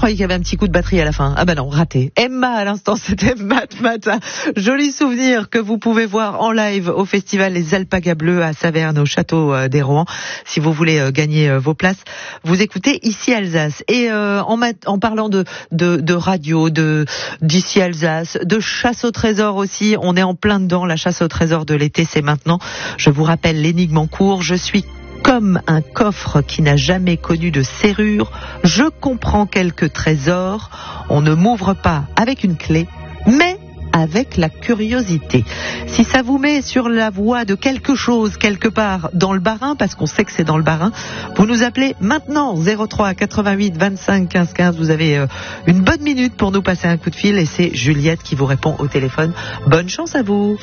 croyais qu'il y avait un petit coup de batterie à la fin. Ah bah non, raté. Emma à l'instant, c'était Matin. Joli souvenir que vous pouvez voir en live au festival Les Alpagas Bleus à Saverne au château des Rohan. Si vous voulez gagner vos places, vous écoutez Ici Alsace. Et en parlant de radio, d'Ici Alsace, de chasse au trésor aussi, on est en plein dedans. La chasse au trésor de l'été, c'est maintenant. Je vous rappelle l'énigme en cours. Je suis comme un coffre qui n'a jamais connu de serrure. Je comprends quelques trésors. On ne m'ouvre pas avec une clé, mais avec la curiosité. Si ça vous met sur la voie de quelque chose quelque part dans le Bas-Rhin, parce qu'on sait que c'est dans le Bas-Rhin, vous nous appelez maintenant 03 88 25 15 15. Vous avez une bonne minute pour nous passer un coup de fil et c'est Juliette qui vous répond au téléphone. Bonne chance à vous.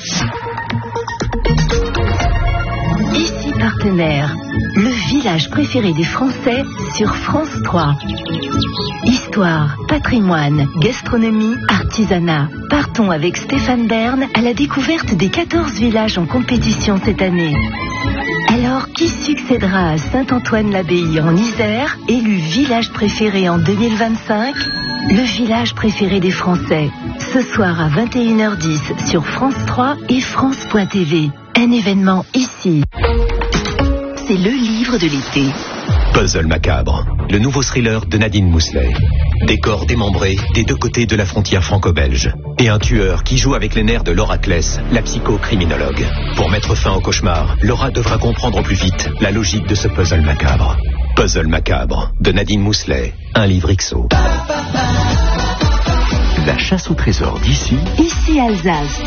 Ici Partenaire, le village préféré des Français sur France 3. Histoire, patrimoine, gastronomie, artisanat. Partons avec Stéphane Bern à la découverte des 14 villages en compétition cette année. Alors, qui succédera à Saint-Antoine-l'Abbaye en Isère, élu village préféré en 2025 ? Le village préféré des Français. Ce soir à 21h10 sur France 3 et France.tv. Un événement ici. C'est le livre de l'été. Puzzle macabre, le nouveau thriller de Nadine Mousselet. Décor démembré des deux côtés de la frontière franco-belge. Et un tueur qui joue avec les nerfs de Laura Kless, la psychocriminologue. Pour mettre fin au cauchemar, Laura devra comprendre au plus vite la logique de ce puzzle macabre. Puzzle macabre, de Nadine Mousselet, un livre XO. La chasse au trésor d'ici. Ici Alsace.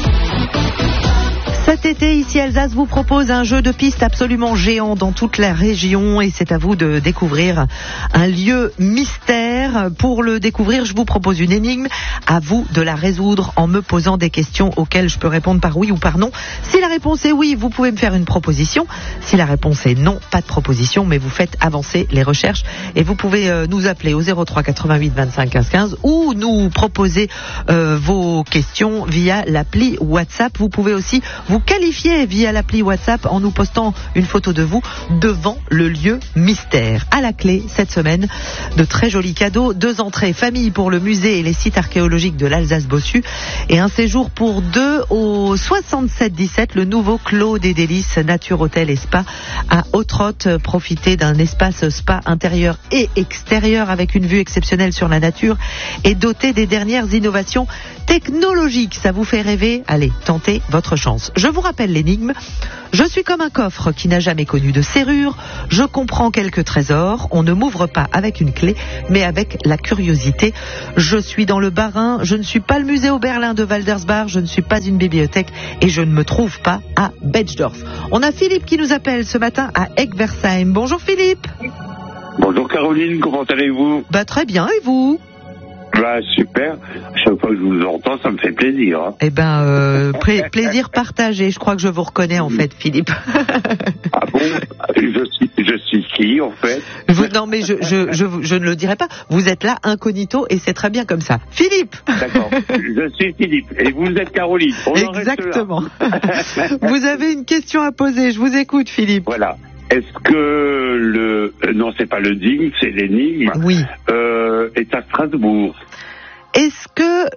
Cet été, Ici Alsace vous propose un jeu de piste absolument géant dans toute la région et c'est à vous de découvrir un lieu mystère. Pour le découvrir, je vous propose une énigme. À vous de la résoudre en me posant des questions auxquelles je peux répondre par oui ou par non. Si la réponse est oui, vous pouvez me faire une proposition. Si la réponse est non, pas de proposition, mais vous faites avancer les recherches et vous pouvez nous appeler au 03 88 25 15 15 ou nous proposer vos questions via l'appli WhatsApp. Vous pouvez aussi vous qualifier via l'appli WhatsApp en nous postant une photo de vous devant le lieu mystère. À la clé, cette semaine, de très jolis cadeaux, 2 entrées famille pour le musée et les sites archéologiques de l'Alsace-Bossu et un séjour pour 2 au 77-17, le nouveau Clos des Délices Nature Hôtel et Spa à Autrotte. Profitez d'un espace spa intérieur et extérieur avec une vue exceptionnelle sur la nature et doté des dernières innovations technologiques. Ça vous fait rêver? Allez, tentez votre chance. Je vous rappelle l'énigme. Je suis comme un coffre qui n'a jamais connu de serrure. Je comprends quelques trésors. On ne m'ouvre pas avec une clé, mais avec la curiosité. Je suis dans le Bas-Rhin. Je ne suis pas le musée Oberlin de Waldersbach. Je ne suis pas une bibliothèque et je ne me trouve pas à Betschdorf. On a Philippe qui nous appelle ce matin à Egversheim. Bonjour Philippe. Bonjour Caroline, comment allez-vous ? Très bien, et vous ? Super. À chaque fois que je vous entends, ça me fait plaisir. Hein. Plaisir partagé. Je crois que je vous reconnais en fait, Philippe. Ah bon ? Je suis qui en fait ? Non, mais je ne le dirai pas. Vous êtes là incognito et c'est très bien comme ça. Philippe. D'accord. Je suis Philippe et vous êtes Caroline. Exactement. Vous avez une question à poser. Je vous écoute, Philippe. Voilà. Est-ce que non, c'est pas le digne, c'est l'énigme. Oui. Est à Strasbourg. Est-ce que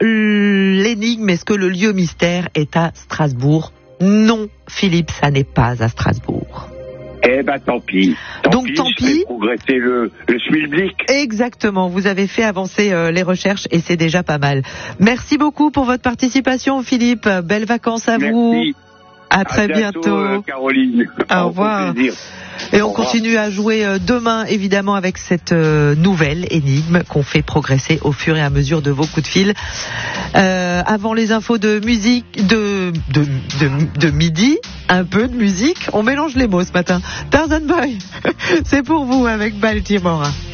le lieu mystère est à Strasbourg ? Non, Philippe, ça n'est pas à Strasbourg. Eh ben, tant pis. Tant pis. Je fais progresser le schmilblick. Exactement. Vous avez fait avancer les recherches et c'est déjà pas mal. Merci beaucoup pour votre participation, Philippe. Belles vacances à vous. Merci. À très bientôt. Caroline. Au revoir. Et on continue à jouer demain, évidemment, avec cette nouvelle énigme qu'on fait progresser au fur et à mesure de vos coups de fil. Avant les infos de musique, de midi, un peu de musique. On mélange les mots ce matin. Tarzan Boy, c'est pour vous avec Baltimore.